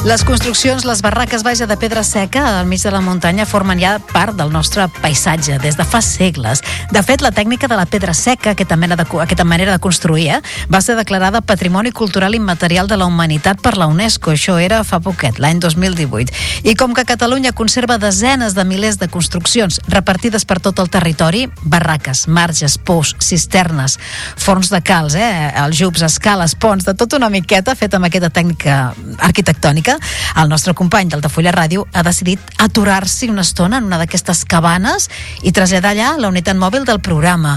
Les construccions, les barraques, vaja, de pedra seca al mig de la muntanya formen ja part del nostre paisatge des de fa segles. De fet, la tècnica de la pedra seca, aquesta manera de construir, va ser declarada Patrimoni Cultural Immaterial de la Humanitat per la UNESCO. Això era fa poquet, l'any 2018. I com que Catalunya conserva desenes de milers de construccions repartides per tot el territori, barraques, marges, pous, cisternes, forns de calç, aljubs, escales, ponts, de tota una miqueta feta amb aquesta tècnica arquitectònica, el nostre company d'Altafulla Ràdio ha decidit aturar-s'hi una estona en una d'aquestes cabanes i traslladar allà la unitat mòbil del programa.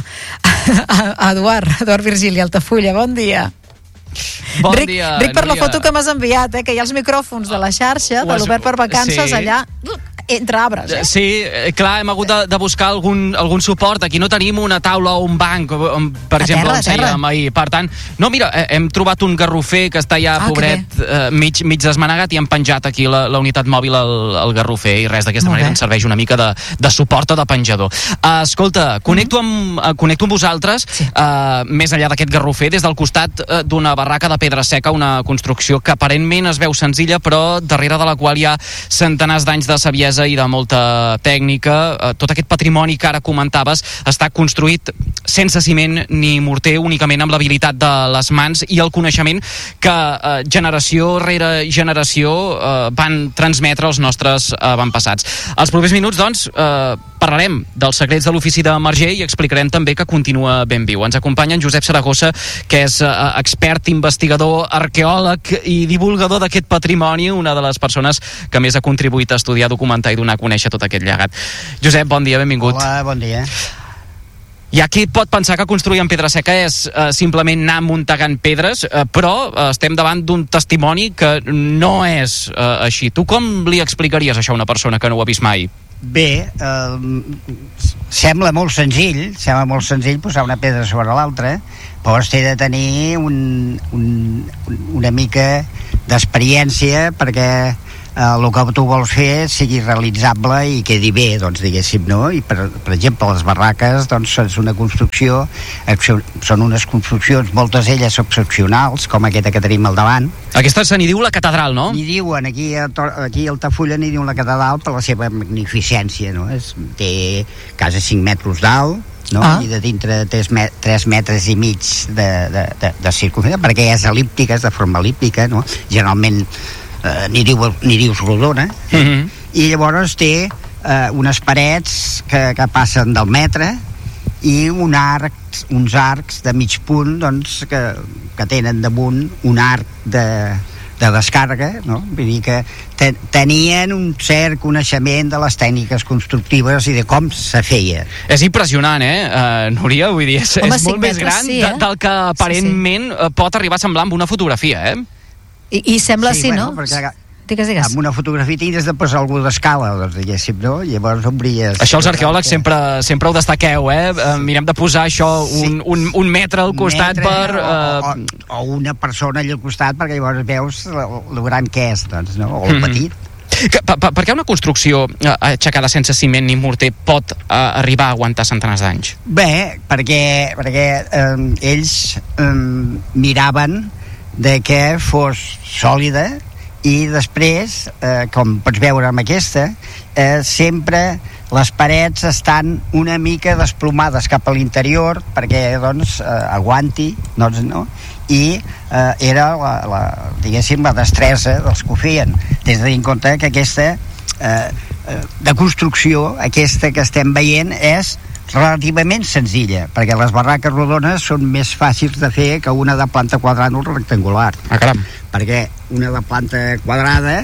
Eduard Virgili, Altafulla, bon dia. Bon Ric, dia, Ric, per la Núria. foto que m'has enviat, que hi ha els micròfons de la xarxa, de l'Obert per Vacances, sí. allà entre arbres. Sí, clar, hem hagut de buscar algun suport. Aquí no tenim una taula o un banc, per exemple, on sèiem ahir. Per tant, no, mira, hem trobat un garrofer que està ja, pobret, mig desmanegat, i hem penjat aquí la unitat mòbil al garrofer, i res, d'aquesta manera ens serveix una mica de suport o de penjador. Escolta, connecto amb vosaltres, més enllà d'aquest garrofer, des del costat d'una barraca de pedra seca, una construcció que aparentment es veu senzilla, però darrere de la qual hi ha centenars d'anys de saviesa i de molta tècnica. Tot aquest patrimoni que ara comentaves està construït sense ciment ni morter, únicament amb l'habilitat de les mans i el coneixement que generació rere generació van transmetre els nostres avantpassats. Als propers minuts, doncs, parlarem dels secrets de l'ofici de Marger i explicarem també que continua ben viu. Ens acompanya en Josep Saragossa, que és expert, investigador, arqueòleg i divulgador d'aquest patrimoni, una de les persones que més ha contribuït a estudiar, documentar i donar a conèixer tot aquest llegat. Josep, bon dia, benvingut. Hola, bon dia. Hi ha qui pot pensar que construir en pedra seca és simplement anar muntegant pedres, però estem davant d'un testimoni que no és així. Tu com li explicaries això a una persona que no ho ha vist mai? Bé, sembla molt senzill posar una pedra sobre l'altra, però es té de tenir una mica d'experiència perquè el que tu vols fer sigui realitzable i quedi bé, doncs, diguéssim, no? I per exemple, les barraques, doncs, són unes construccions, moltes d'elles excepcionals, com aquesta que tenim al davant. Aquesta se n'hi diu la catedral, no? N'hi diuen, aquí a Altafulla n'hi diuen la catedral per la seva magnificència, no? Té quasi 5 metres d'alt, no? I de dintre 3 metres i mig de circunferència, perquè és el·líptica, és de forma el·líptica, no? Generalment ni dius rodona, i llavors té unes parets que passen del metre i uns arcs de mig punt, doncs, que tenen damunt un arc de descàrrega, no? Vull dir que tenien un cert coneixement de les tècniques constructives i de com se feia. És impressionant, Núria? Vull dir, és molt més gran del que aparentment pot arribar a semblar amb una fotografia, I sembla sí, així, no? Digues. Amb una fotografia tindres de posar algú d'escala, doncs, diguéssim, no? Llavors obries... Això els arqueòlegs sempre ho destaqueu, Mirem de posar això un metre al costat o una persona allà al costat, perquè llavors veus el gran que és, doncs, no? O el petit. Per què una construcció aixecada sense ciment ni morter pot arribar a aguantar centenars d'anys? Bé, perquè ells miraven de que fos sòlida i després, com pots veure amb aquesta, sempre les parets estan una mica desplomades cap a l'interior perquè, doncs, aguanti, doncs, no? I era diguéssim, la destresa dels que ho feien. Tens de tenir en compte que aquesta de construcció, aquesta que estem veient, és relativament senzilla, perquè les barraques rodones són més fàcils de fer que una de planta quadrada o rectangular. Caram. Perquè una de planta quadrada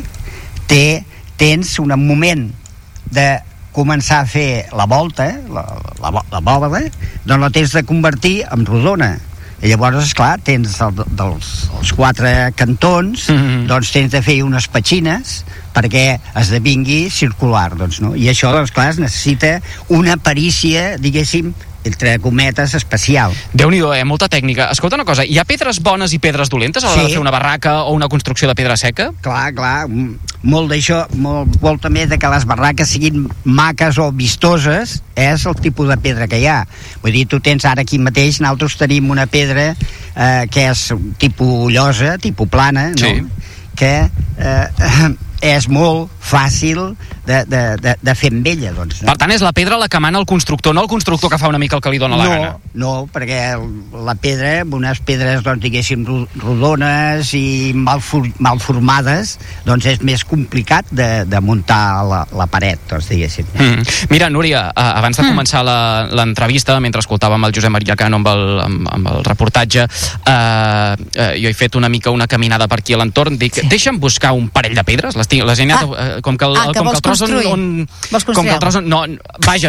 tens un moment de començar a fer la volta, la bòbada, doncs la tens de convertir en rodona. I llavors, esclar, tens els 4 cantons, doncs tens de fer unes petxines perquè esdevingui circular, doncs, no? I això, doncs, clar, es necessita una perícia, diguéssim, entre cometes, especial. Déu-n'hi-do, molta tècnica. Escolta una cosa, hi ha pedres bones i pedres dolentes a l'hora de fer una barraca o una construcció de pedra seca? Clar, molt d'això, molt també de que les barraques siguin maques o vistoses, és el tipus de pedra que hi ha. Vull dir, tu tens ara aquí mateix, nosaltres tenim una pedra que és tipus llosa, tipus plana, no? Sí. Que és molt fàcil de fer amb ella, doncs, no? Per tant, és la pedra la que mana el constructor, no el constructor que fa una mica el que li dona la gana. No, perquè la pedra, unes pedres, doncs, diguéssim, rodones i mal formades, doncs és més complicat de muntar la paret, doncs, diguéssim. Mira, Núria, abans de començar l'entrevista, mentre escoltàvem el Josep Maria Cano amb el reportatge, jo he fet una mica una caminada per aquí a l'entorn, dic, deixa'm buscar un parell de pedres, les he anat, com que el tros on... No, vaja,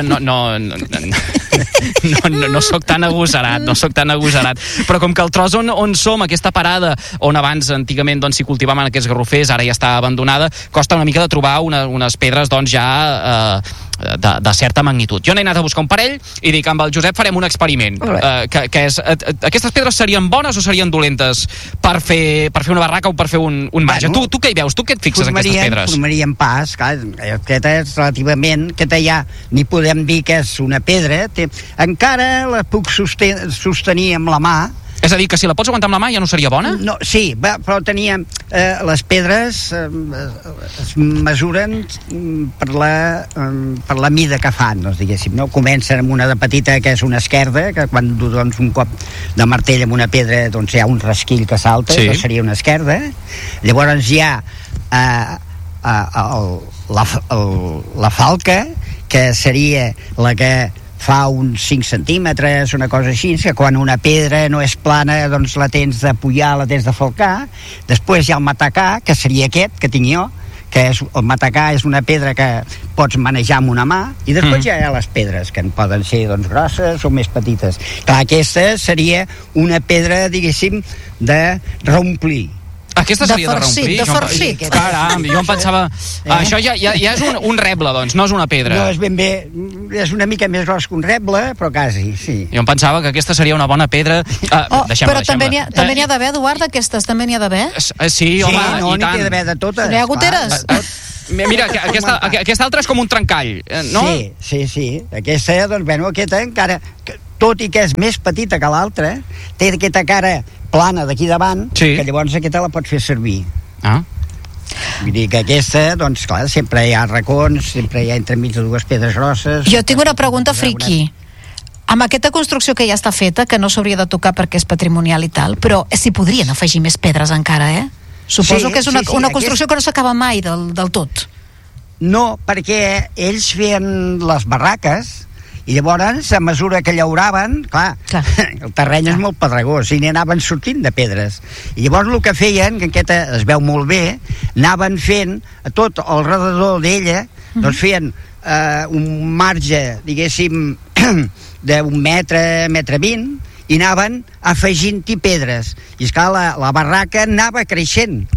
no soc tan agosarat, però com que el tros on som, aquesta parada, on abans, antigament, doncs, s'hi cultivaven aquests garrofers, ara ja està abandonada, costa una mica de trobar unes pedres, doncs, ja de certa magnitud. Jo n'he anat a buscar un parell i dic, amb el Josep farem un experiment, que és, aquestes pedres serien bones o serien dolentes per fer una barraca o per fer un marge? Tu què hi veus? Tu què et fixes en aquestes pedres? Formarien pas, clar, aquesta és relativament, aquesta ja ni podem dir que és una pedra, encara la puc sostenir amb la mà. És a dir, que si la pots aguantar amb la mà ja no seria bona? No, sí, però teníem... les pedres es mesuren per la mida que fan, doncs, diguéssim, no? Comencen amb una de petita, que és una esquerda, que quan du, doncs, un cop de martell amb una pedra, doncs hi ha un rasquill que salta, sí. Que seria una esquerda. Llavors hi ha la falca, que seria la que fa uns 5 centímetres, una cosa així, que quan una pedra no és plana, doncs la tens de pujar, la tens de falcar. Després hi ha el matacà, que seria aquest que tinc jo, que és, el matacà és una pedra que pots manejar amb una mà, i després ja hi ha les pedres, que poden ser, doncs, grosses o més petites. Clar, aquesta seria una pedra, diguéssim, de reomplir. Aquesta seria de reomplir? De farcit. Caram, jo em pensava... Això ja és un reble, doncs, no és una pedra. No, és ben bé... És una mica més gros que un reble, però quasi, sí. Jo em pensava que aquesta seria una bona pedra... Però també n'hi ha d'haver, Eduard, d'aquestes? També n'hi ha d'haver? Sí, home, no, i tant. N'hi ha d'haver de totes. N'hi ha goteres? Mira, aquesta altra és com un trencall, no? Sí. Aquesta, doncs, bueno, aquesta encara... Tot i que és més petita que l'altra, té aquesta cara plana d'aquí davant, sí. Que llavors aquesta la pots fer servir. Vull dir que aquesta, doncs clar, sempre hi ha racons, sempre hi ha entremig de dues pedres grosses. Jo tinc una pregunta friqui. Amb aquesta construcció que ja està feta, que no s'hauria de tocar perquè és patrimonial i tal, però s'hi podrien afegir més pedres encara, Suposo que és una construcció que no s'acaba mai del tot. No, perquè ells feien les barraques, i llavors, a mesura que llauraven, clar. El terreny és molt pedregós i n'anaven sortint de pedres. I llavors el que feien, que aquesta es veu molt bé, anaven fent a tot al redador d'ella, doncs feien un marge, diguéssim, d'un metre, metre 20, i anaven afegint-hi pedres. I esclar, la barraca anava creixent,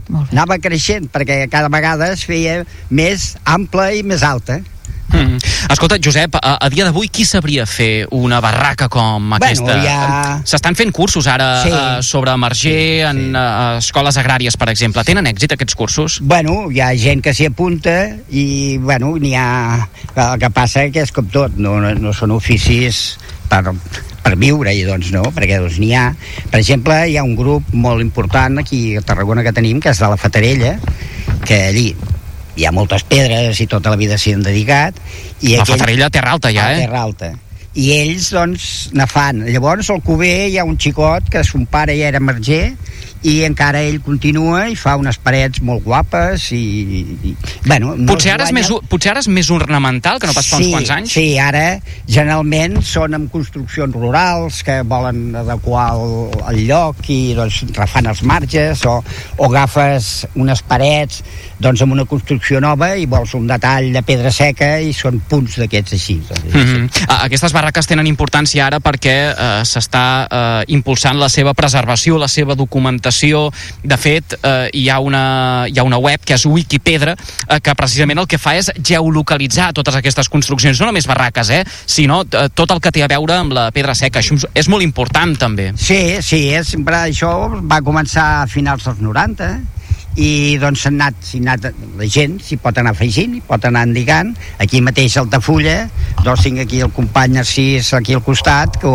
perquè cada vegada es feia més ampla i més alta. Escolta, Josep, a dia d'avui qui sabria fer una barraca com aquesta? S'estan fent cursos ara sobre emerger en escoles agràries, per exemple. Tenen èxit aquests cursos? Bueno, hi ha gent que s'hi apunta i, bueno, n'hi ha... El que passa que és com tot, no són oficis per viure-hi, doncs no, perquè doncs n'hi ha. Per exemple, hi ha un grup molt important aquí a Tarragona que tenim, que és de la Fatarella, que allí hi ha moltes pedres i tota la vida s'hi han dedicat. La Fatarella, Terra Alta, ja, Terra Alta. I ells, doncs, ne fan. Llavors, al Cuber hi ha un xicot que son pare ja era marger i encara ell continua i fa unes parets molt guapes i bueno... Potser ara és més ornamental que no pas fa uns quants anys? Sí, ara generalment són amb construccions rurals que volen adequar el lloc i doncs refan els marges o agafes unes parets doncs amb una construcció nova i vols un detall de pedra seca i són punts d'aquests així. Aquestes barraques tenen importància ara perquè s'està impulsant la seva preservació, la seva documentació. De fet, hi ha una web que és Wikipedra, que precisament el que fa és geolocalitzar totes aquestes construccions, no només barraques, sinó tot el que té a veure amb la pedra seca. Això és molt important, també. Sí, això va començar a finals dels 90 i doncs s'ha anat la gent s'hi pot anar afegint, hi pot anar endicant. Aquí mateix a Altafulla, doncs tinc aquí el company Narcís aquí al costat, que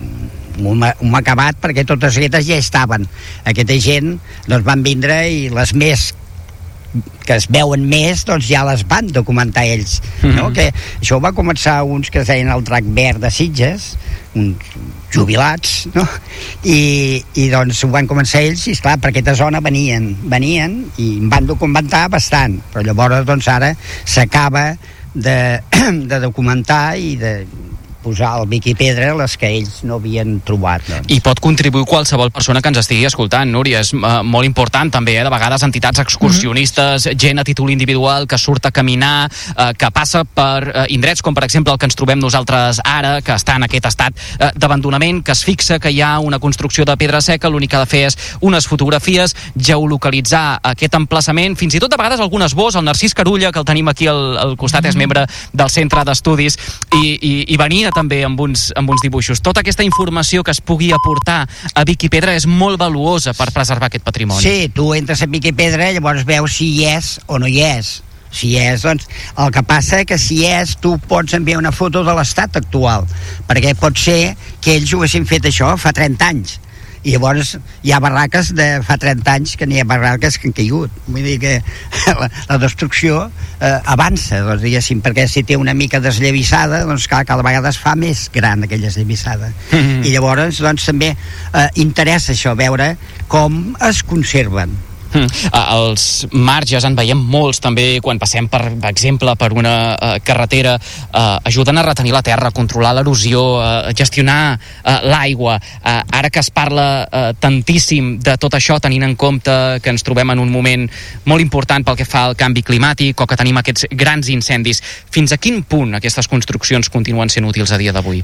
m'ha acabat perquè totes aquestes ja estaven. Aquesta gent doncs van vindre i les més que es veuen més, doncs ja les van documentar ells, no? Que això va començar uns que es deien el Drac Verd de Sitges, uns jubilats, no? I doncs ho van començar ells, i esclar, per aquesta zona venien i van documentar bastant, però llavors doncs ara s'acaba de documentar i de posar al Viquipedra les que ells no havien trobat. Doncs. I pot contribuir qualsevol persona que ens estigui escoltant, Núria. És molt important també, de vegades entitats excursionistes, gent a títol individual que surt a caminar, que passa per indrets com per exemple el que ens trobem nosaltres ara, que està en aquest estat d'abandonament, que es fixa que hi ha una construcció de pedra seca, l'únic que ha de fer és unes fotografies, geolocalitzar aquest emplaçament, fins i tot de vegades algun esbós, el Narcís Carulla, que el tenim aquí al costat, és membre del Centre d'Estudis, i venia també amb uns dibuixos. Tota aquesta informació que es pugui aportar a Viquipedra és molt valuosa per preservar aquest patrimoni. Sí, tu entres a Viquipedra i llavors veus si hi és o no hi és. Si hi és, doncs, el que passa que si hi és, tu pots enviar una foto de l'estat actual, perquè pot ser que ells ho haguessin fet això fa 30 anys. I llavors hi ha barraques de fa 30 anys que n'hi ha barraques que han caigut. Vull dir que la destrucció avança, doncs, diguéssim, perquè si té una mica desllavissada, doncs cada vegada es fa més gran aquella desllavissada. I llavors doncs també interessa això, veure com es conserven. Els marges en veiem molts també quan passem per exemple per una carretera, ajuden a retenir la terra, a controlar l'erosió, a gestionar l'aigua. Ara que es parla tantíssim de tot això, tenint en compte que ens trobem en un moment molt important pel que fa al canvi climàtic o que tenim aquests grans incendis, fins a quin punt aquestes construccions continuen sent útils a dia d'avui?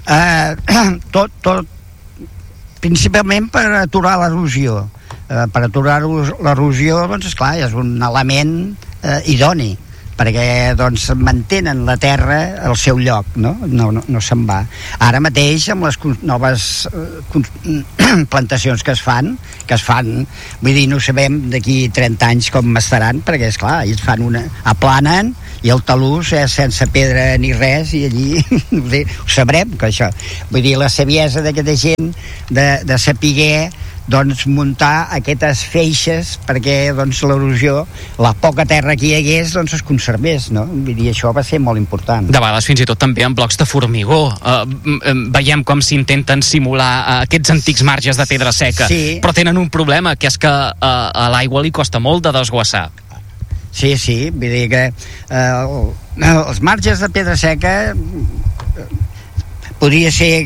Tot principalment per aturar l'erosió. Per aturar l'erosió, doncs, esclar, és un element idoni, perquè doncs mantenen la terra al seu lloc, no se'n va. Ara mateix amb les noves plantacions que es fan, vull dir, no sabem d'aquí 30 anys com estaran, perquè esclar, ells fan aplanen i el talús és sense pedra ni res, i allí ho sabrem, que això, vull dir, la saviesa d'aquesta gent de saber doncs muntar aquestes feixes perquè doncs l'erosió, la poca terra que hi hagués, doncs es conservés, no? Vull dir, això va ser molt important. De vegades fins i tot també en blocs de formigó veiem com s'intenten simular aquests antics marges de pedra seca, sí. Però tenen un problema, que és que a l'aigua li costa molt de desguassar. Sí, vull dir que els marges de pedra seca podria ser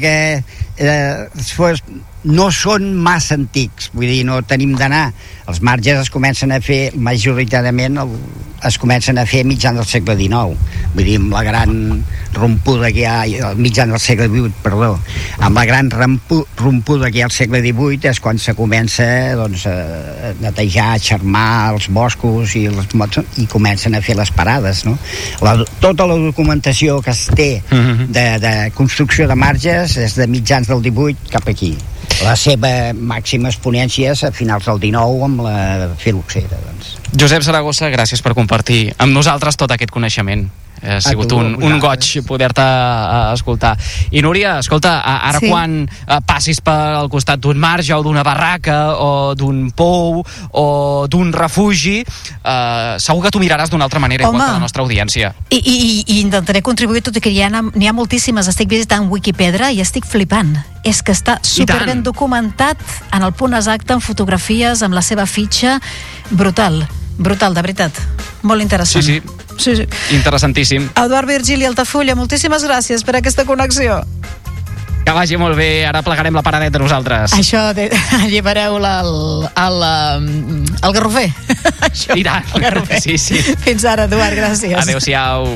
que no són massa antics, vull dir, no tenim d'anar. Els marges es comencen a fer majoritàriament es comencen a fer mitjan del segle XIX, vull dir, amb la gran rompuda que hi ha mitjan del segle XVIII, perdó, amb la gran rompuda que hi ha al segle XVIII és quan se comença doncs, a netejar, a xarmar els boscos i comencen a fer les parades, no? Tota la documentació que es té de construcció de marges és de mitjans del XVIII cap aquí. La seva màxima exponència és a finals del XIX amb la filoxera, doncs. Josep Saragossa, gràcies per compartir amb nosaltres tot aquest coneixement. Ha sigut un goig poder-te escoltar. I Núria, escolta, ara sí. Quan passis pel costat d'un marge o d'una barraca o d'un pou o d'un refugi, segur que t'ho miraràs d'una altra manera, igual que la nostra audiència. I intentaré contribuir, tot i que n'hi ha moltíssimes. Estic visitant Wikipedia i estic flipant. És que està superben documentat en el punt exacte, amb fotografies, amb la seva fitxa. Brutal, de veritat. Molt interessant. Sí. Interessantíssim. Eduard Virgili, Altafulla, moltíssimes gràcies per aquesta connexió. Que vagi molt bé, ara plegarem la paradeta nosaltres. Això, allibereu el garrofer. Això, i tant, el garrofer. Sí. Fins ara, Eduard, gràcies. Adéu-siau.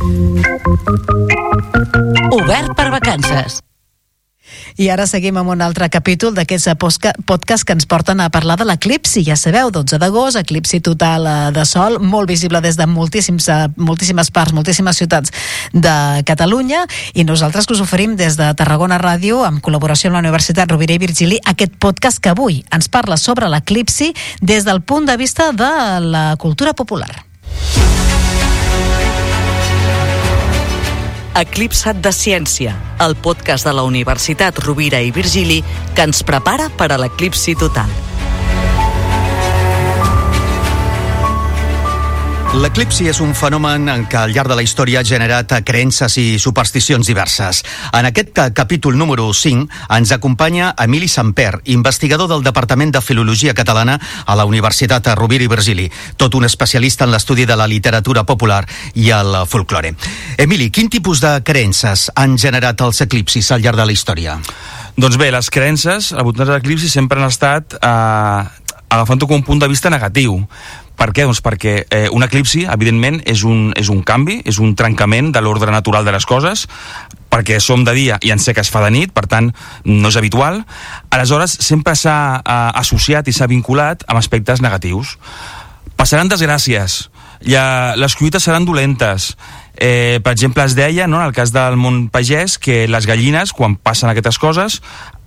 Obert per vacances. I ara seguim amb un altre capítol d'aquests podcasts que ens porten a parlar de l'eclipsi. Ja sabeu, 12 d'agost, eclipsi total de sol, molt visible des de moltíssimes parts, moltíssimes ciutats de Catalunya, i nosaltres que us oferim des de Tarragona Ràdio, en col·laboració amb la Universitat Rovira i Virgili, aquest podcast que avui ens parla sobre l'eclipsi des del punt de vista de la cultura popular. Eclipsat de Ciència, el podcast de la Universitat Rovira i Virgili que ens prepara per a l'eclipsi total. L'eclipsi és un fenomen que al llarg de la història ha generat creences i supersticions diverses. En aquest capítol número 5 ens acompanya Emili Samper, investigador del Departament de Filologia Catalana a la Universitat Rovira i Virgili, tot un especialista en l'estudi de la literatura popular i el folklore. Emili, quin tipus de creences han generat els eclipsis al llarg de la història? Doncs bé, les creences al voltant de l'eclipsi sempre han estat agafant-ho com un punt de vista negatiu. Per què? Doncs perquè un eclipsi, evidentment, és un canvi, és un trencament de l'ordre natural de les coses, perquè som de dia i en sé que es fa de nit, per tant, no és habitual. Aleshores, sempre s'ha associat i s'ha vinculat amb aspectes negatius. Passaran desgràcies, les collites seran dolentes. Per exemple, es deia, no, en el cas del món pagès, que les gallines, quan passen aquestes coses,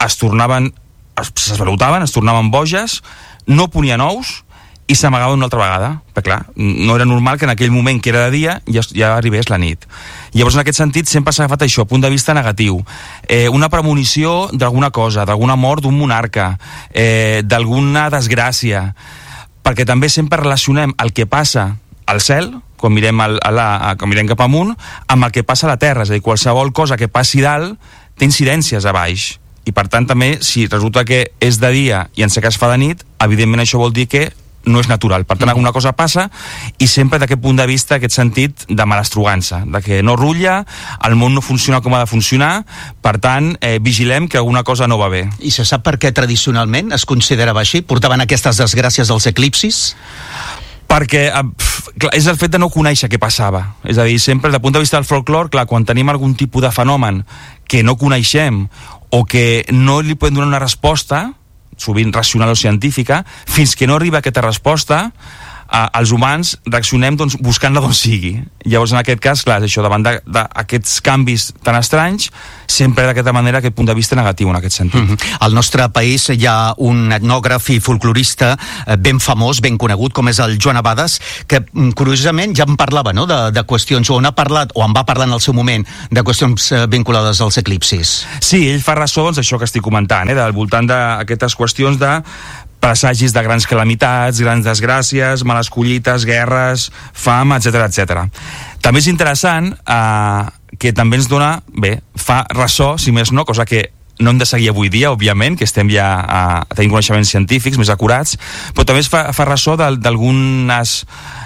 s'esvalutaven, es tornaven boges, no ponien ous i s'amagaven una altra vegada. Però clar, no era normal que en aquell moment que era de dia ja arribés la nit. Llavors, en aquest sentit, sempre s'ha agafat això, punt de vista negatiu. Una premonició d'alguna cosa, d'alguna mort d'un monarca, d'alguna desgràcia, perquè també sempre relacionem el que passa al cel, quan mirem cap amunt, amb el que passa a la terra. És a dir, qualsevol cosa que passi dalt té incidències a baix. I per tant també, si resulta que és de dia i en sé que es fa de nit, evidentment això vol dir que no és natural. Per tant, alguna cosa passa, i sempre d'aquest punt de vista, aquest sentit de malastrugança, de que no rutlla, el món no funciona com ha de funcionar, per tant, vigilem que alguna cosa no va bé. I se sap per què tradicionalment es considerava així? Portaven aquestes desgràcies als eclipsis? Perquè és el fet de no conèixer què passava. És a dir, sempre, des del punt de vista del folklore, clar, quan tenim algun tipus de fenomen que no coneixem o que no li podem donar una resposta, sovint racional o científica, fins que no arriba aquesta resposta, els humans reaccionem buscant-la d'on sigui. Llavors, en aquest cas, clar, és això, davant d'aquests canvis tan estranys, sempre d'aquesta manera, aquest punt de vista negatiu en aquest sentit. Al nostre país hi ha un etnògraf i folclorista ben famós, ben conegut, com és el Joan Abades, que curiosament ja en parlava, no?, de qüestions, o en va parlar en el seu moment, de qüestions vinculades als eclipsis. Sí, ell fa ressò d'això que estic comentant, del voltant d'aquestes qüestions de presagis de grans calamitats, grans desgràcies, males collites, guerres, fam, etc. També és interessant que també ens dona, fa ressò, si més no, cosa que no hem de seguir avui dia, òbviament, que estem ja tenint coneixements científics més acurats, però també es fa ressò d'alguns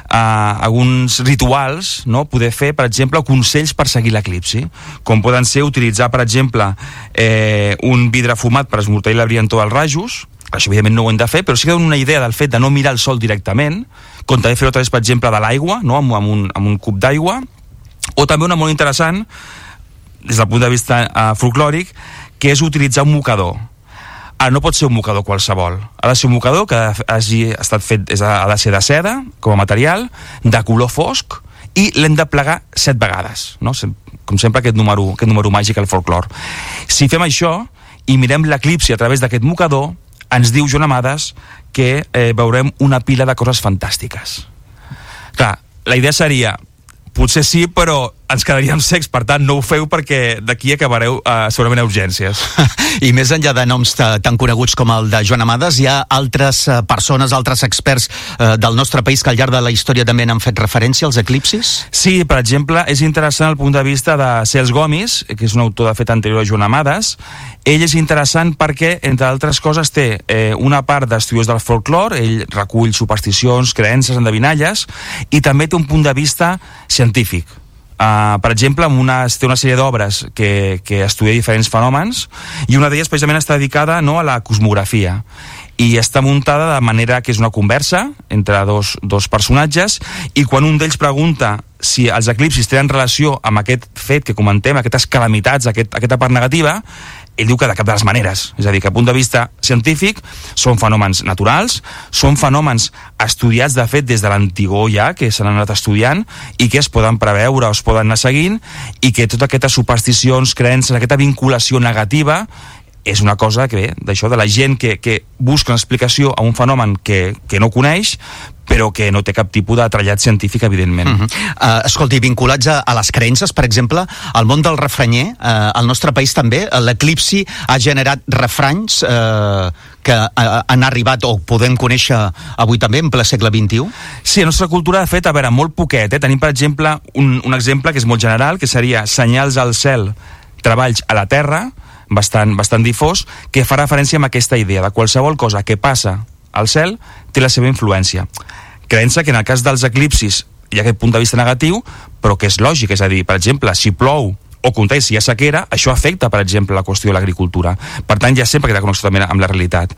rituals, no? Poder fer, per exemple, consells per seguir l'eclipsi, com poden ser utilitzar, per exemple, un vidre fumat per esmorteir la brillantor dels rajos. Això evidentment no ho hem de fer, però sí que donen una idea del fet de no mirar el sol directament, com també fer-ho a través, per exemple, de l'aigua, no? amb un cub d'aigua, o també una molt interessant, des del punt de vista folclòric, que és utilitzar un mocador. No pot ser un mocador qualsevol. Ha de ser un mocador que hagi estat fet, ha de ser de seda, com a material, de color fosc, i l'hem de plegar 7 vegades, no? Com sempre, aquest número màgic al folklore. Si fem això i mirem l'eclipsi a través d'aquest mocador, ens diu Joan Amades que veurem una pila de coses fantàstiques. Clar, la idea seria, potser sí, però ens quedaríem secs, per tant no ho feu perquè d'aquí acabareu segurament a urgències. I més enllà de noms tan coneguts com el de Joan Amades, hi ha altres persones, altres experts del nostre país que al llarg de la història també han fet referència als eclipsis? Sí, per exemple, és interessant el punt de vista de Cels Gomis, que és un autor de fet anterior a Joan Amades. Ell és interessant perquè, entre altres coses, té una part d'estudiós del folklore, ell recull supersticions, creences, endevinalles, i també té un punt de vista científic. Per exemple, té una sèrie d'obres que estudia diferents fenòmens, i una d'elles precisament està dedicada a la cosmografia, i està muntada de manera que és una conversa entre dos personatges, i quan un d'ells pregunta si els eclipsis tenen relació amb aquest fet que comentem, aquestes calamitats, aquesta part negativa, ell diu que de cap de les maneres. És a dir, que a punt de vista científic són fenòmens naturals, són fenòmens estudiats de fet des de l'antigor ja, que s'han anat estudiant i que es poden preveure o es poden anar seguint, i que totes aquestes supersticions, creences, aquesta vinculació negativa és una cosa que ve d'això, de la gent que busca una explicació a un fenomen que no coneix, però que no té cap tipus de trellat científic, evidentment. Escolti, vinculats a les creences, per exemple, al món del refranyer, al nostre país també, l'eclipsi ha generat refranys que han arribat o podem conèixer avui també, en ple segle XXI? Sí, a la nostra cultura, de fet, a veure, molt poquet. Tenim, per exemple, un exemple que és molt general, que seria senyals al cel, treballs a la terra, bastant difós, que fa referència a aquesta idea de qualsevol cosa que passa al cel té la seva influència. Creença que en el cas dels eclipsis hi ha aquest punt de vista negatiu, però que és lògic, és a dir, per exemple, si plou o contrari, si hi ha sequera, això afecta, per exemple, la qüestió de l'agricultura. Per tant, hi ha sempre aquesta connexió també amb la realitat.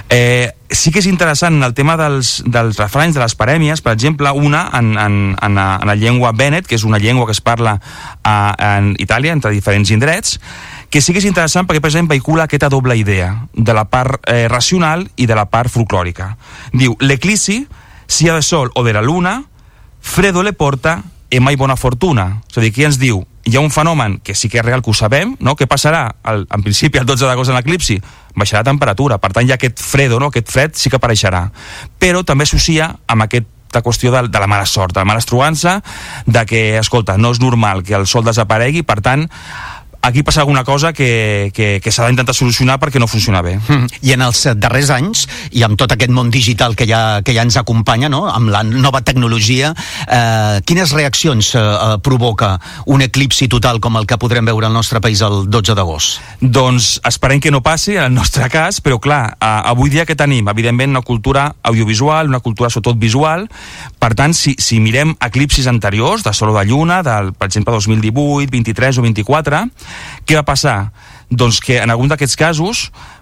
Sí que és interessant el tema dels refranys, de les parèmies, per exemple, una en la llengua Bennett, que és una llengua que es parla en Itàlia, entre diferents indrets, que sí que és interessant perquè precisament vehicula aquesta doble idea de la part racional i de la part folclòrica. Diu, l'eclissi, sia de sol o de la luna, fredo le porta e mai bona fortuna. És a dir, aquí ens diu, hi ha un fenomen que sí que és real, que ho sabem, no? Què passarà? En principi, el 12 d'agost en l'eclipsi, baixarà la temperatura, per tant, hi ha aquest fredo, no? Aquest fred sí que apareixerà. Però també s'associa amb aquesta qüestió de la mala sort, de la mala estrugança, de que, escolta, no és normal que el sol desaparegui, per tant, aquí passa alguna cosa que s'ha d'intentar solucionar perquè no funciona bé. I en els darrers anys, i amb tot aquest món digital que ja ens acompanya, no? Amb la nova tecnologia, quines reaccions provoca un eclipsi total com el que podrem veure al nostre país el 12 d'agost? Doncs esperem que no passi en el nostre cas, però clar, avui dia que tenim? Evidentment una cultura audiovisual, una cultura sobretot visual, per tant, si mirem eclipsis anteriors, de sol o de lluna, per exemple 2018, 23 o 24, què va passar? Doncs que en algun d'aquests casos,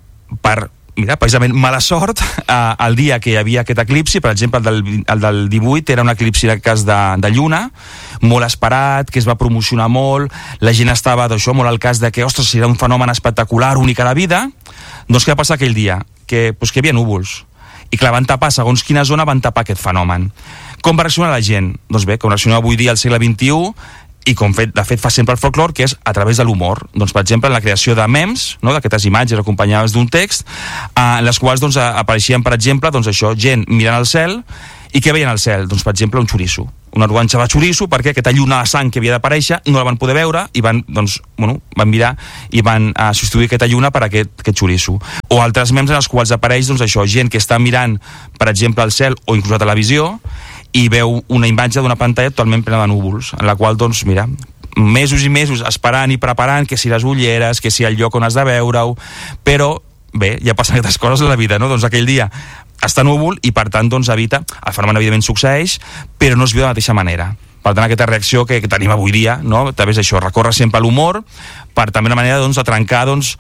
precisament mala sort, el dia que hi havia aquest eclipsi, per exemple el del 18 era un eclipsi en el cas de lluna, molt esperat, que es va promocionar molt, la gent estava d'això molt al cas de que, ostres, serà un fenomen espectacular, únic a la vida. Doncs què va passar aquell dia? Que hi havia núvols. I clar, van tapar, segons quina zona van tapar aquest fenomen. Com va reaccionar la gent? Doncs bé, com reacciona avui dia al segle XXI, i com de fet fa sempre el folclore, que és a través de l'humor. Doncs, per exemple, en la creació de memes, no?, d'aquestes imatges acompanyades d'un text, en les quals doncs, apareixien, per exemple, doncs, això, gent mirant al cel, i què veien al cel? Doncs, per exemple, un xoriço. Una rodanxa de xoriço, perquè aquesta lluna de sang que havia d'aparèixer no la van poder veure i van mirar i van substituir aquesta lluna per aquest xoriço. O altres memes en els quals apareix doncs, això, gent que està mirant, per exemple, al cel o inclús a la televisió, i veu una imatge d'una pantalla totalment plena de núvols, en la qual, doncs, mira, mesos i mesos esperant i preparant que si les ulleres, que si el lloc on has de veure-ho, però, bé, ja passen aquestes coses a la vida, no? Doncs aquell dia està núvol i, per tant, doncs, evita, el fenomen evidentment succeeix, però no es viu de la mateixa manera. Per tant, aquesta reacció que tenim avui dia, no?, també és això, recórrer sempre a l'humor, per també una manera, doncs, de trencar, doncs,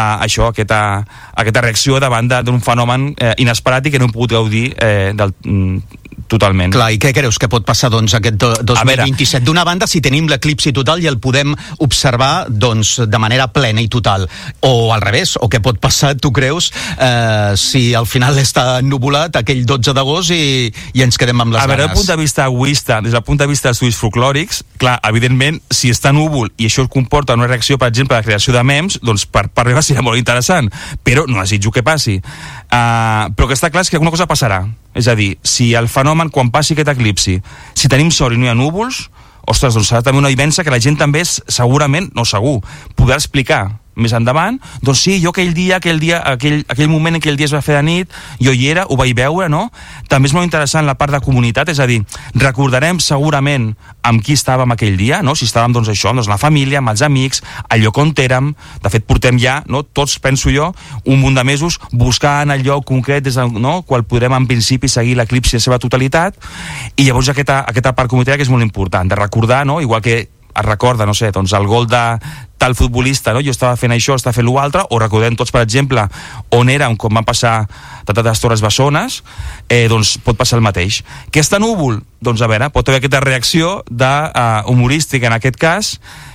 aquesta reacció davant d'un fenomen inesperat i que no hem pogut gaudir totalment. Clar, i què creus que pot passar, doncs, aquest 2027? D'una banda, si tenim l'eclipsi total i el podem observar, doncs, de manera plena i total, o al revés, o què pot passar, tu creus, si al final està ennuvolat aquell 12 d'agost i ens quedem amb les ganes? A veure, des del punt de vista egoista, des del punt de vista d'estudis folclòrics, clar, evidentment, si està núvol i això comporta una reacció, per exemple, de creació de memes, doncs per arribar serà molt interessant, però no desitjo que passi. Però que està clar és que alguna cosa passarà. És a dir, si el fenomen, quan passi aquest eclipsi, si tenim sort i no hi ha núvols, ostres, doncs serà també una vivència que la gent també segurament, no segur, podrà explicar més endavant, doncs sí, jo aquell moment en què el dia es va fer de nit, jo hi era, ho vaig veure, no? També és molt interessant la part de comunitat, és a dir, recordarem segurament amb qui estàvem aquell dia, no? Si estàvem, doncs això, doncs la família, amb els amics, al lloc on érem, de fet portem ja, no? Tots, penso jo, un munt de mesos buscant el lloc concret des del, no? Qual podrem en principi seguir l'eclipsi en la seva totalitat, i llavors aquesta part comunitària que és molt important, de recordar, no? Igual que es recorda, no sé, doncs el gol de tal futbolista, no? Jo estava fent això, estava fent l'altre, o recordem tots, per exemple, on érem quan van passar les Torres Bessones, doncs pot passar el mateix. Que està núvol? Doncs a veure, pot haver aquesta reacció humorística en aquest cas,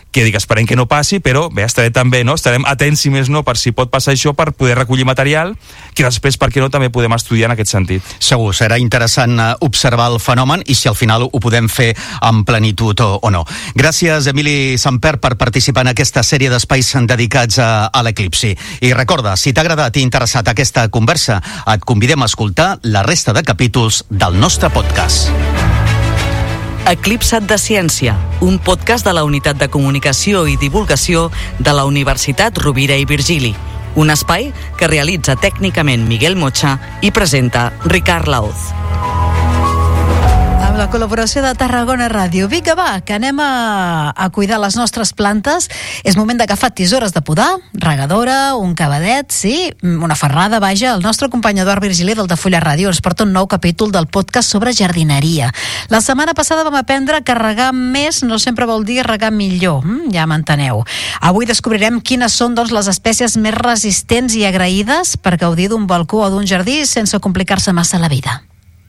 que dic, esperem que no passi, però bé, estarem atents, si més no, per si pot passar això, per poder recollir material, que després, per què no, també podem estudiar en aquest sentit. Segur, serà interessant observar el fenomen i si al final ho podem fer en plenitud o no. Gràcies, Emili Samper, per participar en aquesta sèrie d'espais dedicats a l'eclipsi. I recorda, si t'ha agradat i interessat aquesta conversa, et convidem a escoltar la resta de capítols del nostre podcast. Eclipsa't de Ciència, un podcast de la Unitat de Comunicació i Divulgació de la Universitat Rovira i Virgili. Un espai que realitza tècnicament Miguel Mocha i presenta Ricard Laoz. Amb la col·laboració de Tarragona Ràdio. Vinga, va, que anem a cuidar les nostres plantes. És moment d'agafar tisores de podar, regadora, un cavadet, sí, una ferrada, vaja. El nostre company Eduard Virgili del Tafulla Ràdio ens porta un nou capítol del podcast sobre jardineria. La setmana passada vam aprendre que regar més no sempre vol dir regar millor. Ja m'enteneu. Avui descobrirem quines són, doncs, les espècies més resistents i agraïdes per gaudir d'un balcó o d'un jardí sense complicar-se massa la vida.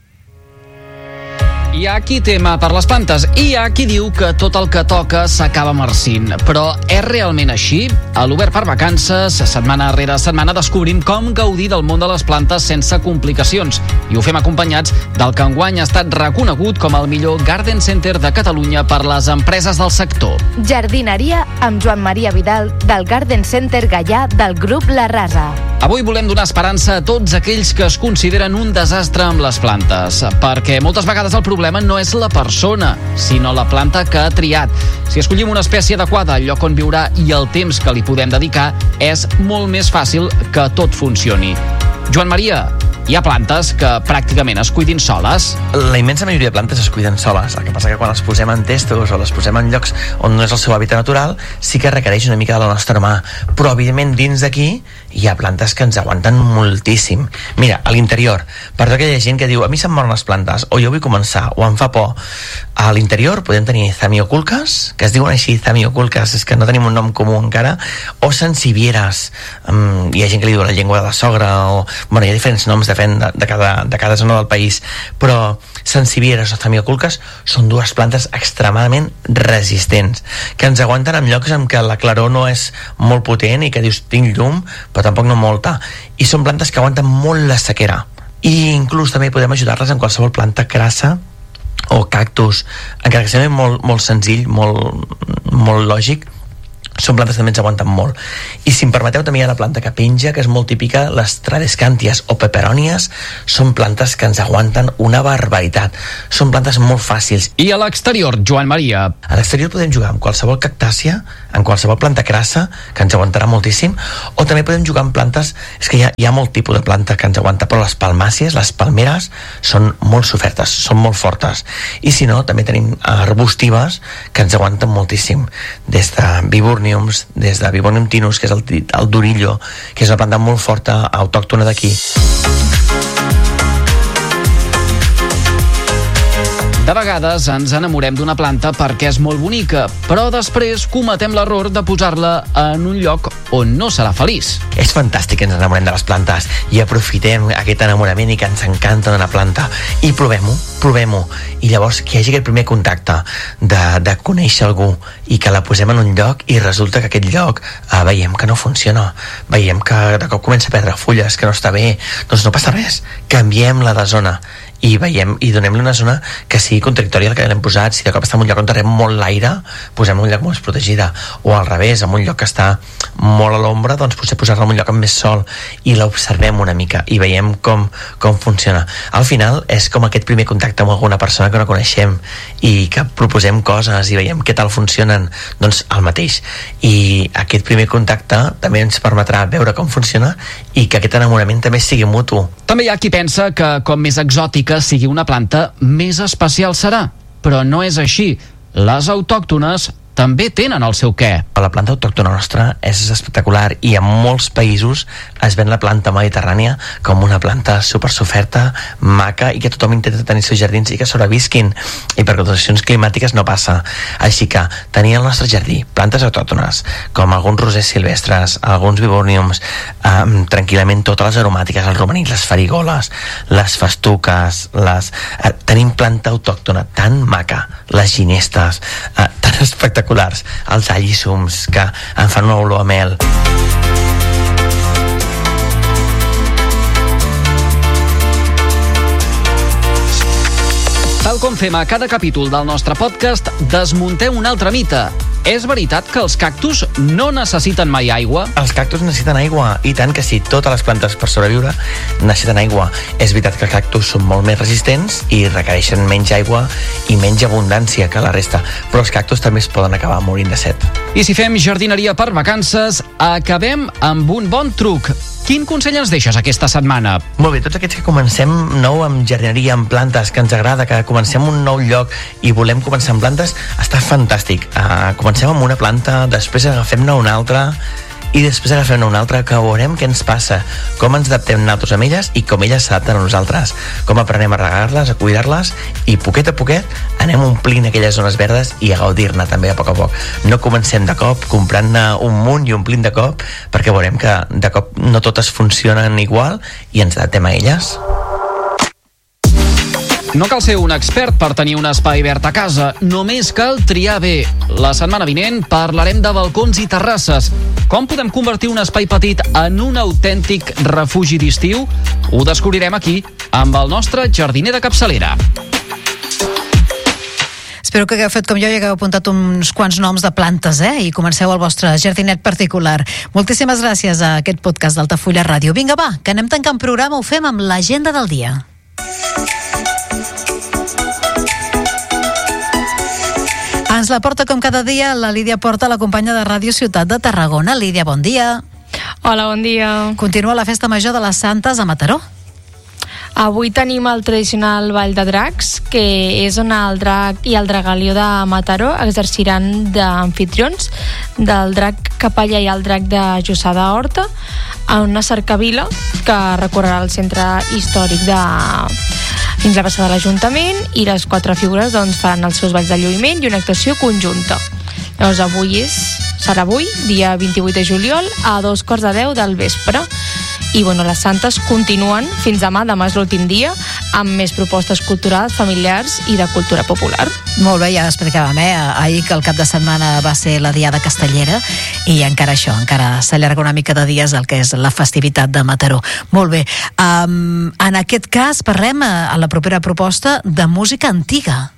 Hi ha qui tema per les plantes i hi ha qui diu que tot el que toca s'acaba marcint. Però és realment així? A l'Obert per Vacances, setmana rere setmana, descobrim com gaudir del món de les plantes sense complicacions. I ho fem acompanyats del que enguany ha estat reconegut com el millor Garden Center de Catalunya per les empreses del sector. Jardineria amb Joan Maria Vidal, del Garden Center Gaià del grup La Rasa. Avui volem donar esperança a tots aquells que es consideren un desastre amb les plantes, perquè moltes vegades el problema no és la persona, sinó la planta que ha triat. Si escollim una espècie adequada al lloc on viurà i el temps que li podem dedicar, és molt més fàcil que tot funcioni. Joan Maria, hi ha plantes que pràcticament es cuidin soles? La immensa majoria de plantes es cuiden soles. El que passa que quan les posem en testos o les posem en llocs on no és el seu hàbitat natural, sí que requereix una mica de la nostra mà. Però, evidentment, dins d'aquí hi ha plantes que ens aguanten moltíssim. Mira, a l'interior, per tota aquella gent que diu a mi se'm moren les plantes, o jo vull començar, o em fa por, a l'interior podem tenir zamioculcas, que es diuen així, zamioculcas, és que no tenim un nom comú encara, o sansevieres. Hi ha gent que li diu la llengua de la sogra, o... Bueno, hi ha diferents noms, depèn de cada zona del país, però sansevieres o zamioculcas són dues plantes extremadament resistents, que ens aguanten en llocs en què la claror no és molt potent i que dius tinc llum, però tampoc no molta, i són plantes que aguanten molt la sequera, i inclús també podem ajudar-les en qualsevol planta crassa o cactus, encara que sembli molt senzill, molt lògic. Són plantes que també ens aguanten molt. I si em permeteu, també hi ha una planta que penja, que és molt típica, les tradescànties o peperònies, són plantes que ens aguanten una barbaritat. Són plantes molt fàcils. I a l'exterior, Joan Maria? A l'exterior podem jugar amb qualsevol cactàcia, en qualsevol planta crassa, que ens aguantarà moltíssim, o també podem jugar amb plantes, és que hi ha molt tipus de planta que ens aguanta, però les palmàcies, les palmeres, són molt sofertes, són molt fortes. I si no, també tenim arbustives que ens aguanten moltíssim, des de viburnums, des de Viburnum tinus, que és el dorillo, que és una planta molt forta, autòctona d'aquí. De vegades ens enamorem d'una planta perquè és molt bonica, però després cometem l'error de posar-la en un lloc on no serà feliç. És fantàstic que ens enamorem de les plantes i aprofitem aquest enamorament i que ens encanta una planta i provem-ho, i llavors que hi hagi aquest primer contacte de conèixer algú i que la posem en un lloc i resulta que aquest lloc veiem que no funciona, veiem que de cop comença a perdre fulles, que no està bé, doncs no passa res, canviem-la de zona i donem-li una zona que sigui contradictòria del que l'hem posat. Si de cop està en un lloc on rep molt l'aire, posem-la en un lloc molt protegida, o al revés, en un lloc que està molt a l'ombra, doncs potser posar-la en un lloc amb més sol i l'observem una mica i veiem com funciona. Al final és com aquest primer contacte amb alguna persona que no coneixem i que proposem coses i veiem què tal funcionen, doncs el mateix, i aquest primer contacte també ens permetrà veure com funciona i que aquest enamorament també sigui mutu. També hi ha qui pensa que com més exòtica sigui una planta, més especial serà. Però no és així. Les autòctones també tenen el seu què. La planta autòctona nostra és espectacular i en molts països es ven la planta mediterrània com una planta supersoferta, maca i que tothom intenta tenir seus jardins i que sobrevisquin, i per condicions climàtiques no passa. Així que tenir al nostre jardí plantes autòctones com alguns rosers silvestres, alguns viburnums, tranquil·lament totes les aromàtiques, els romanins, les farigoles, les festuques, tenim planta autòctona tan maca, les ginestes, tan espectaculars. Els allicums, que em fan una olor a mel. Tal com fem a cada capítol del nostre podcast, desmuntem un altre mite. És veritat que els cactus no necessiten mai aigua? Els cactus necessiten aigua, i tant que sí. Totes les plantes per sobreviure necessiten aigua. És veritat que els cactus són molt més resistents i requereixen menys aigua i menys abundància que la resta, però els cactus també es poden acabar morint de set. I si fem jardineria per vacances, acabem amb un bon truc. Quin consell ens deixes aquesta setmana? Molt bé, tots aquests que comencem nou amb jardineria, amb plantes, que ens agrada, que comencem un nou lloc i volem començar amb plantes, està fantàstic. Comencem amb una planta, després agafem-ne una altra i després agafem una altra, que veurem què ens passa, com ens adaptem nosaltres amb elles i com elles s'adapten a nosaltres, com aprenem a regar-les, a cuidar-les, i poquet a poquet anem omplint aquelles zones verdes i a gaudir-ne també a poc. No comencem de cop comprant-ne un munt i omplint de cop, perquè veurem que de cop no totes funcionen igual i ens adaptem a elles. No cal ser un expert per tenir un espai verd a casa, només cal triar bé. La setmana vinent parlarem de balcons i terrasses. Com podem convertir un espai petit en un autèntic refugi d'estiu? Ho descobrirem aquí, amb el nostre jardiner de capçalera. Espero que hagueu fet com jo i hagueu apuntat uns quants noms de plantes, i comenceu el vostre jardinet particular. Moltíssimes gràcies a aquest podcast d'Altafulla Ràdio. Vinga, va, que anem tancant programa, ho fem amb l'agenda del dia. Ens la porta com cada dia la Lídia Porta, la companya de Ràdio Ciutat de Tarragona. Lídia, bon dia. Hola, bon dia. Continua la Festa Major de les Santes a Mataró. Avui tenim el tradicional Ball de Dracs, que és on el drac i el dragalió de Mataró exerciran d'amfitrions del drac Capellà i el drac de Jussà d'Horta, a una cercavila que recorrerà el centre històric fins a la plaça de l'Ajuntament, i les 4 figures faran els seus balls de lluïment i una actuació conjunta. Llavors serà avui, dia 28 de juliol, a 2:15 del vespre. I les Santes continuen fins demà és l'últim dia, amb més propostes culturals, familiars i de cultura popular. Molt bé, ja explicàvem, ahir que el cap de setmana va ser la Diada Castellera i encara s'allarga una mica de dies el que és la festivitat de Mataró. Molt bé, en aquest cas parlem a la propera proposta de música antiga.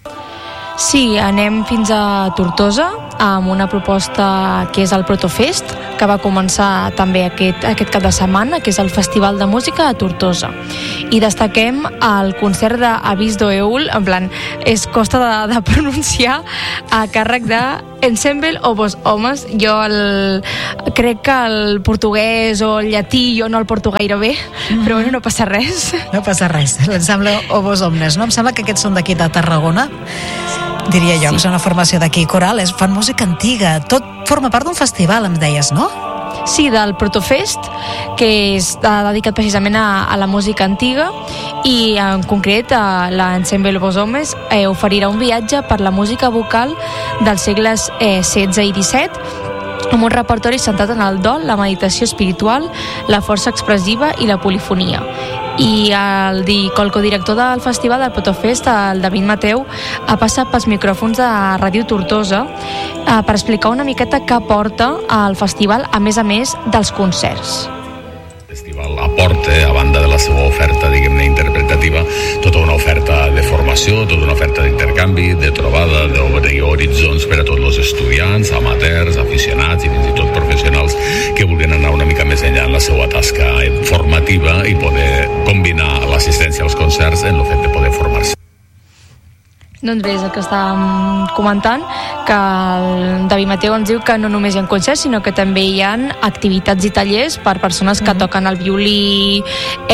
Sí, anem fins a Tortosa amb una proposta que és el Protofest, que va començar també aquest cap de setmana, que és el Festival de Música a Tortosa. I destaquem el concert d'Avís do Eul, en plan, costa de pronunciar, a càrrec de Ensemble Ovos Homes. Jo crec que el portuguès o el llatí jo no el porto gaire bé, però no passa res. No passa res, l'Ensemble Ovos Omnes, no? Em sembla que aquests són d'aquí de Tarragona, diria jo, que és una formació d'aquí, coral, fan música antiga, tot forma part d'un festival, em deies, no? Sí, del Protofest, que està dedicat precisament a la música antiga, i en concret l'Ensemble Ovos Homes oferirà un viatge per la música vocal dels segles XVI i XVII, amb un repertori centrat en el dol, la meditació espiritual, la força expressiva i la polifonia. I el codirector del festival del Protofest, el David Mateu, ha passat pels micròfons de Ràdio Tortosa per explicar una miqueta què porta al festival, a més dels concerts. El festival aporta, a banda de la seva oferta, diguem-ne, interpretativa, tota una oferta de formació, tota una oferta d'intercanvi, de trobada, d'obrir horitzons per a tots els estudiants, amateurs, aficionats i fins i tot professionals que vulguin anar una mica més enllà en la seva tasca formativa i poder combinar l'assistència als concerts en el fet de poder formar-se. Doncs bé, és el que estàvem comentant, que el David Mateu ens diu que no només hi ha concerts, sinó que també hi ha activitats i tallers per persones que toquen el violí,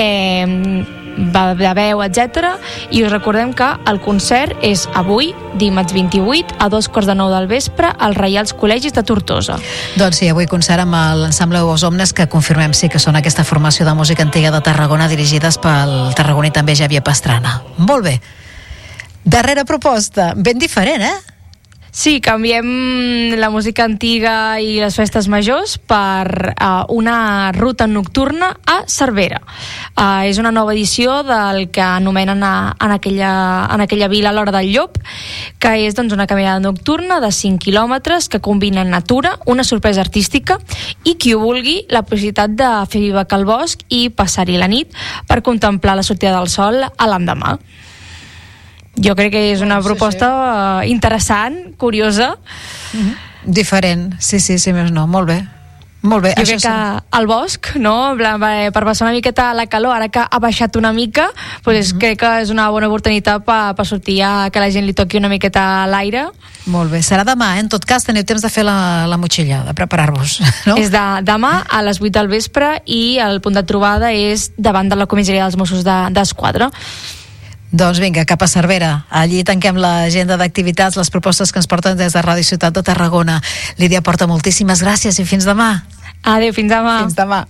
de veu, etc. I us recordem que el concert és avui, dimarts 28, a 2:15 del vespre, als Reials Col·legis de Tortosa. Doncs sí, avui concert amb l'Ensemble Ovos Omnes, que confirmem sí que són aquesta formació de música antiga de Tarragona, dirigides pel tarragoní també Xavier Pastrana. Molt bé. Darrera proposta, ben diferent, Sí, canviem la música antiga i les festes majors per una ruta nocturna a Cervera. És una nova edició del que anomenen en aquella vila l'Hora del Llop, que és doncs, una caminada nocturna de 5 quilòmetres que combina natura, una sorpresa artística i qui ho vulgui, la possibilitat de fer vivac al bosc i passar-hi la nit per contemplar la sortida del sol a l'endemà. Jo crec que és una proposta interessant, curiosa. Diferent, sí, més no, molt bé. Molt bé. Jo crec que al bosc, no? Per passar una miqueta la calor, ara que ha baixat una mica, pues crec que és una bona oportunitat per sortir a que la gent li toqui una miqueta a l'aire. Molt bé, serà demà, en tot cas teniu temps de fer la motxilla, de preparar-vos, no? És demà a les 8 del vespre i el punt de trobada és davant de la comissaria dels Mossos d'Esquadra. Doncs vinga, cap a Cervera. Allí tanquem l'agenda d'activitats, les propostes que ens porten des de Ràdio Ciutat de Tarragona. Lídia Porta, moltíssimes gràcies i fins demà. Adéu, fins demà. Fins demà.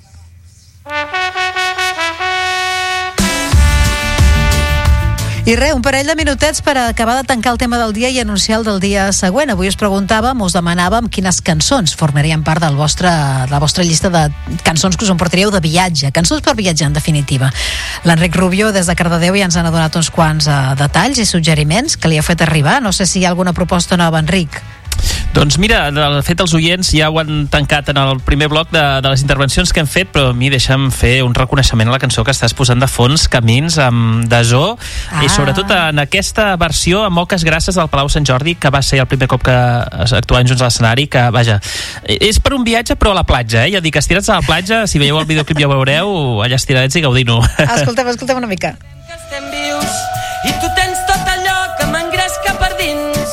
I res, un parell de minutets per acabar de tancar el tema del dia i anunciar el del dia següent. Avui us preguntàvem, us demanàvem quines cançons formarien part de la vostra llista de cançons que us emportaríeu de viatge, cançons per viatjar en definitiva. L'Enric Rubio des de Cardedeu ja ens ha donat uns quants detalls i suggeriments que li ha fet arribar. No sé si hi ha alguna proposta nova, Enric. Doncs mira, de fet els oients ja ho han tancat en el primer bloc de les intervencions que hem fet, però a mi deixa'm fer un reconeixement a la cançó que estàs posant de fons, Camins, amb Dasó, i sobretot en aquesta versió amb Moques Grasses del Palau Sant Jordi, que va ser el primer cop que actuàvem junts a l'escenari, que vaja, és per un viatge però a la platja, ja dic, estirats a la platja, si veieu el videoclip ja ho veureu, allà estirats i gaudint-ho. Escoltem una mica. Estem vius i tu tens tot allò que m'engresca per dins.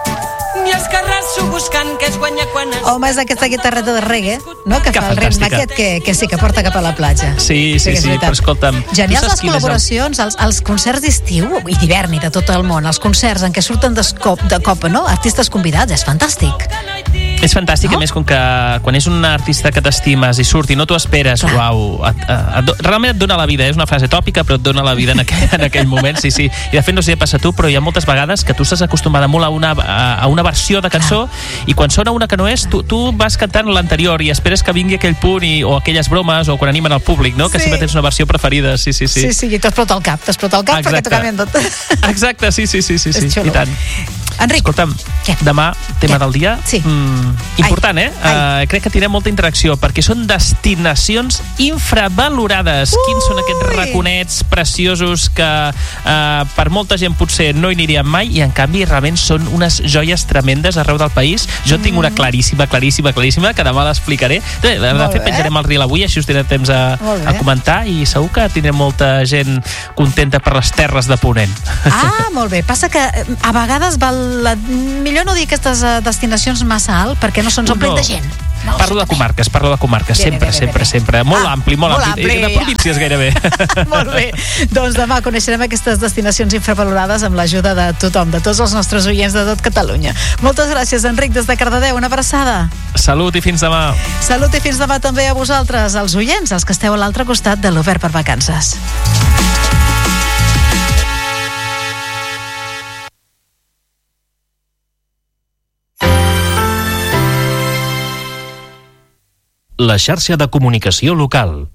I escarrasso buscant que es guanya quan es... Home, és aquesta guitarreta de reggae, no? Que fa el ritme aquest que sí, que porta cap a la platja. Sí, però escolta'm... Genials les col·laboracions, els concerts d'estiu i d'hivern i de tot el món, els concerts en què surten de cop, no? Artistes convidats, és fantàstic. És fantàstic, no? A més, com que quan és un artista que t'estimes i surt i no t'ho esperes, uau, realment et dona la vida, és una frase tòpica, però et dona la vida en aquell moment, sí. I de fet, no sé si passa a tu, però hi ha moltes vegades que tu estàs acostumada molt a una versió de cançó i quan sona una que no és, tu vas cantant l'anterior i esperes que vingui aquell punt o aquelles bromes o quan animen el públic, no? Que sempre tens una versió preferida, sí. Sí, i t'explota el cap perquè t'ho canvien tot. Exacte, sí, i tant. Enric, escolta'm, demà, tema del dia, important, crec que tindrem molta interacció perquè són destinacions infravalorades. Quins són aquests raconets preciosos que per molta gent potser no hi anirien mai i en canvi realment són unes joies tremendes arreu del país. Jo tinc una claríssima que demà l'explicaré. De fet, penjarem el reel avui, així us tindrem temps a comentar i segur que tindrem molta gent contenta per les terres de Ponent. Molt bé. Passa que a vegades millor no dir aquestes destinacions massa alt perquè no se'ns omplin de gent. Parlo de comarques, sempre. Molt ampli. I de províncies gairebé. Molt bé. Doncs demà coneixerem aquestes destinacions infravalorades amb l'ajuda de tothom, de tots els nostres oients de tot Catalunya. Moltes gràcies, Enric, des de Cardedeu. Una abraçada. Salut i fins demà. Salut i fins demà també a vosaltres, els oients, els que esteu a l'altre costat de l'Obert per Vacances. La xarxa de comunicació local.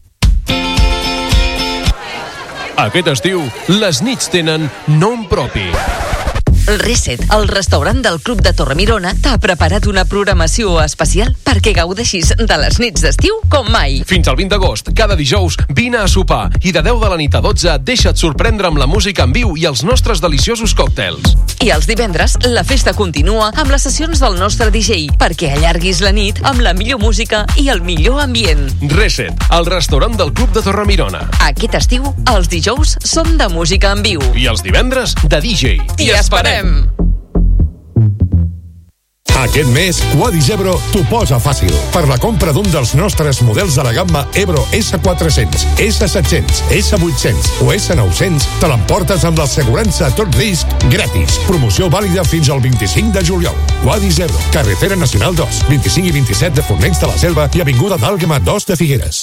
Aquest estiu, les nits tenen nom propi. Reset, el restaurant del Club de Torremirona, t'ha preparat una programació especial perquè gaudeixis de les nits d'estiu com mai. Fins al 20 d'agost, cada dijous, vine a sopar i de 10 de la nit a 12 deixa't sorprendre amb la música en viu i els nostres deliciosos còctels. I els divendres, la festa continua amb les sessions del nostre DJ perquè allarguis la nit amb la millor música i el millor ambient. Reset, el restaurant del Club de Torremirona. Aquest estiu, els dijous són de música en viu. I els divendres, de DJ. T'hi esperem! Aquest mes, Quadis Ebro t'ho posa fàcil. Per la compra d'un dels nostres models de la gamma Ebro S400, S700, S800 o S900, te l'emportes amb l'assegurança a tot risc gratis. Promoció vàlida fins al 25 de juliol. Quadis Ebro, carretera nacional 2, 25 i 27 de Fornells de la Selva i avinguda d'Àlguema 2 de Figueres.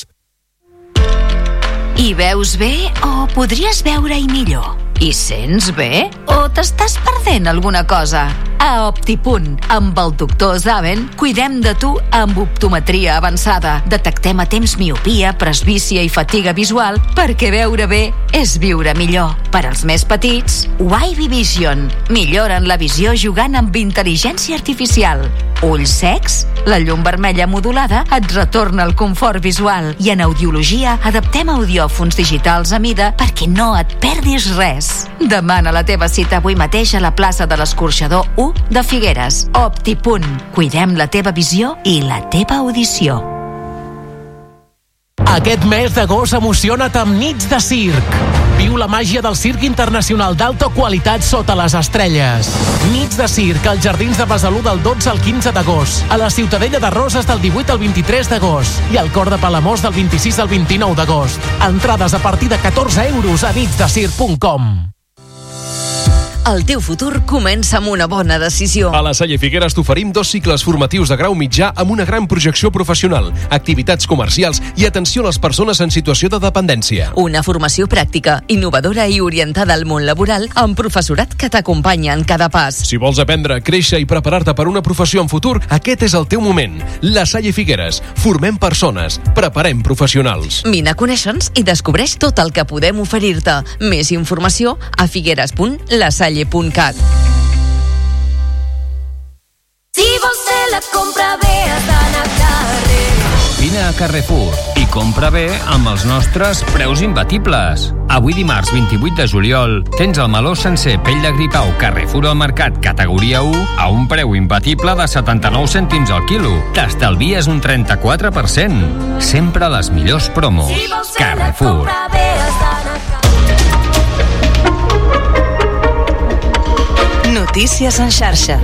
Hi veus bé o podries veure-hi millor? Hi sents bé o t'estàs perdent alguna cosa? a Optipunt. Amb el doctor Zaven cuidem de tu amb optometria avançada. Detectem a temps miopia, presbícia i fatiga visual perquè veure bé és viure millor. Per als més petits, Wavy Vision. Milloren la visió jugant amb intel·ligència artificial. Ulls secs? La llum vermella modulada et retorna el confort visual. I en audiologia adaptem audiòfons digitals a mida perquè no et perdis res. Demana la teva cita avui mateix a la plaça de l'Escorxador 1 de Figueres. Optipunt. Cuidem la teva visió i la teva audició. Aquest mes d'agost emociona't amb nits de circ. Viu la màgia del circ internacional d'alta qualitat sota les estrelles. Nits de circ als Jardins de Besalú del 12 al 15 d'agost, a la Ciutadella de Roses del 18 al 23 d'agost i al Cor de Palamós del 26 al 29 d'agost. Entrades a partir de 14 euros a nitsdecirc.com. El teu futur comença amb una bona decisió. A la Salle Figueres t'oferim 2 cicles formatius de grau mitjà amb una gran projecció professional, activitats comercials i atenció a les persones en situació de dependència. Una formació pràctica, innovadora i orientada al món laboral amb professorat que t'acompanya en cada pas. Si vols aprendre, créixer i preparar-te per una professió en futur, aquest és el teu moment. La Salle Figueres. Formem persones. Preparem professionals. Vine a conèixer-nos i descobreix tot el que podem oferir-te. Més informació a figueres.lasalle.cat. Si vols fer la compra bé has d'anar a carrer. Vine a Carrefour i compra bé amb els nostres preus imbatibles. Avui dimarts 28 de juliol tens el meló sencer pell de gripau Carrefour al mercat categoria 1 a un preu imbatible de 79 cèntims al quilo. T'estalvies un 34%. Sempre les millors promos. Carrefour. Notícies en xarxa.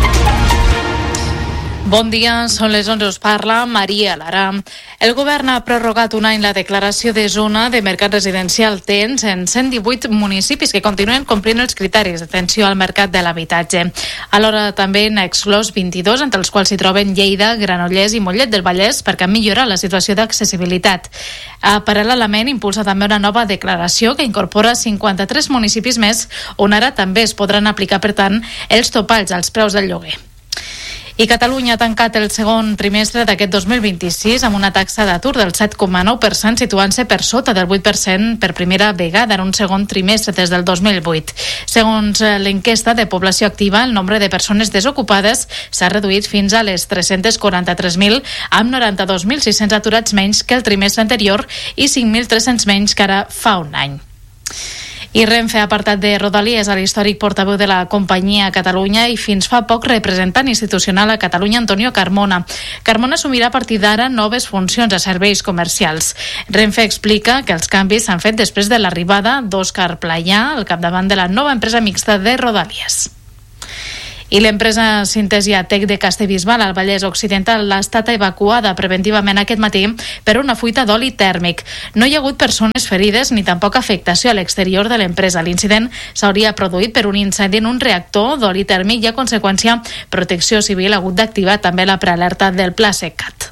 Bon dia, són les 11, us parla Maria Lara. El govern ha prorrogat un any la declaració de zona de mercat residencial tens en 118 municipis que continuen complint els criteris d'atenció al mercat de l'habitatge. Alhora també n'ha exclòs 22, entre els quals s'hi troben Lleida, Granollers i Mollet del Vallès, perquè millora la situació d'accessibilitat. Paral·lelament, impulsa també una nova declaració que incorpora 53 municipis més, on ara també es podran aplicar, per tant, els topalls als preus del lloguer. I Catalunya ha tancat el segon trimestre d'aquest 2026 amb una taxa d'atur del 7,9%, situant-se per sota del 8% per primera vegada en un segon trimestre des del 2008. Segons l'enquesta de població activa, el nombre de persones desocupades s'ha reduït fins a les 343.000, amb 92.600 aturats menys que el trimestre anterior i 5.300 menys que ara fa un any. I Renfe ha apartat de Rodalies a l'històric portaveu de la companyia a Catalunya i fins fa poc representant institucional a Catalunya, Antonio Carmona. Carmona assumirà a partir d'ara noves funcions a serveis comercials. Renfe explica que els canvis s'han fet després de l'arribada d'Òscar Playà al capdavant de la nova empresa mixta de Rodalies. I l'empresa Sintesia Tec de Castellbisbal al Vallès Occidental ha estat evacuada preventivament aquest matí per una fuita d'oli tèrmic. No hi ha hagut persones ferides ni tampoc afectació a l'exterior de l'empresa. L'incident s'hauria produït per un incendi en un reactor d'oli tèrmic i a conseqüència Protecció Civil ha hagut d'activar també la prealerta del Pla Secat.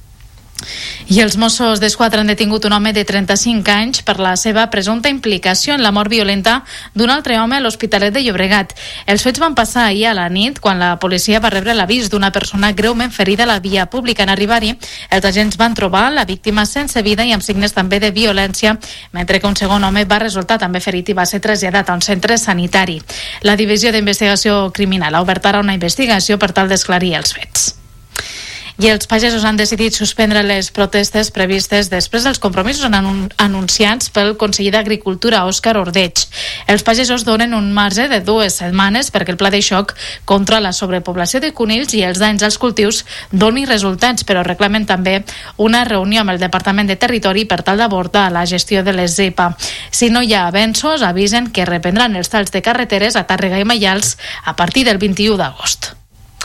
I els Mossos d'Esquadra han detingut un home de 35 anys per la seva presumpta implicació en la mort violenta d'un altre home a l'Hospitalet de Llobregat. Els fets van passar ahir a la nit quan la policia va rebre l'avís d'una persona greument ferida a la via pública. En arribar-hi, els agents van trobar la víctima sense vida i amb signes també de violència, mentre que un segon home va resultar també ferit i va ser traslladat a un centre sanitari. La Divisió d'Investigació Criminal ha obert ara una investigació per tal d'esclarir els fets. I els pagesos han decidit suspendre les protestes previstes després dels compromisos anunciats pel conseller d'Agricultura, Òscar Ordeig. Els pagesos donen un marge de 2 setmanes perquè el pla de xoc contra la sobrepoblació de conills i els danys als cultius doni resultats, però reclamen també una reunió amb el Departament de Territori per tal d'abordar la gestió de les zepa. Si no hi ha avenços, avisen que reprendran els talls de carreteres a Tàrrega i Maials a partir del 21 d'agost.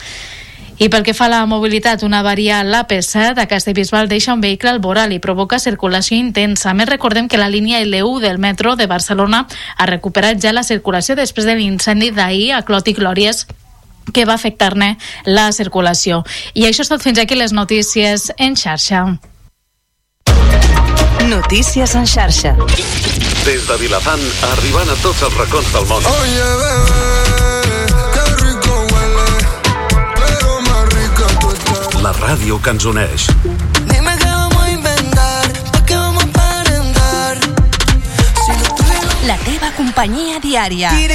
I pel que fa a la mobilitat, una avaria a l'AP7 a Castellbisbal deixa un vehicle al voral i provoca circulació intensa. A més, recordem que la línia L1 del metro de Barcelona ha recuperat ja la circulació després de l'incendi d'ahir a Clot i Glòries, que va afectar-ne la circulació. I això és tot, fins aquí les notícies en xarxa. Notícies en xarxa. Des de Vilafant, arribant a tots els racons del món. Oye, bebé, qué rico huele. ràdio que ens uneix. Dime qué vamos a inventar, pa' qué vamos a aparentar. Si no tuviera... La teva companyia diària.